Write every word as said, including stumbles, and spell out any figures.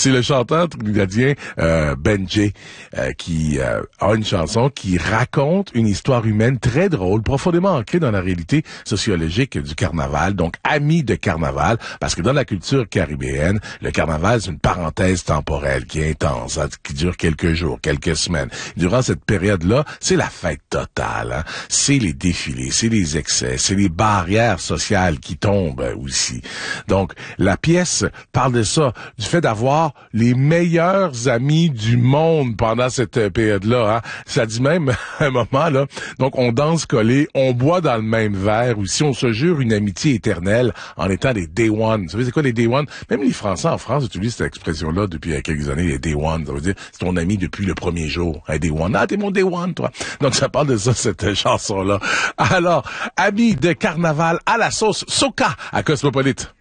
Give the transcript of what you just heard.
C'est le chanteur trinidadien euh, Benjé euh, qui euh, a une chanson qui raconte une histoire humaine très drôle, profondément ancrée dans la réalité sociologique du carnaval. Donc, ami de carnaval, parce que dans la culture caribéenne, le carnaval, c'est une parenthèse temporelle qui est intense, hein, qui dure quelques jours, quelques semaines. Durant cette période-là, c'est la fête totale. Hein. C'est les défilés, c'est les excès, c'est les barrières sociales qui tombent aussi. Donc, la pièce parle de ça, du fait d'avoir les meilleurs amis du monde pendant cette période-là. Hein. Ça dit même, à un moment, là, donc on danse collé, on boit dans le même verre aussi, on se jure une amitié éternelle en étant des day one. Vous savez, c'est quoi les day one? Même les Français en France utilisent cette expression-là depuis quelques années, les day one. Ça veut dire, c'est ton ami depuis le premier jour. Un day one. Ah, t'es mon day one, toi. Donc, ça parle de ça, cette chanson-là. Alors, amis de carnaval à la sauce Soca à Cosmopolite.